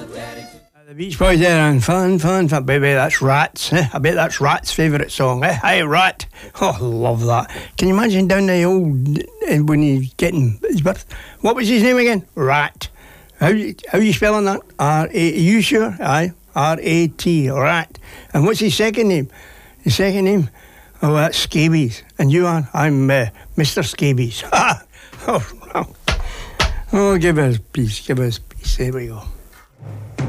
The Beach Boys there, and fun, baby, that's Rats. I bet that's Rats' favourite song. Hey, Rat. Oh, love that. Can you imagine down the old, when he's getting his birth? What was his name again? Rat. How you spelling that? R-A, are you sure? Aye, R-A-T, Rat. And what's his second name? His second name? Oh, that's Scabies. And you are? I'm Mr. Scabies. Oh, give us peace, There we go.